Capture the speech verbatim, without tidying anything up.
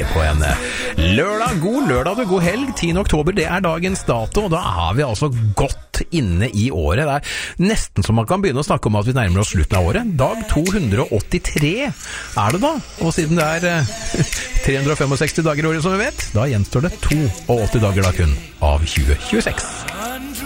tenke på en lørdag. God lørdag og god helg. tiende oktober, det er dagens dato, og da er vi altså godt inne i året. Det er nesten som man kan begynne å snakke om at vi nærmer oss slutten av året. Dag to hundre åttitre er det da, og siden det er tre hundre femtiseks dager i året som vi vet, da gjenstår det åttito dager da kun av tjue tjueseks.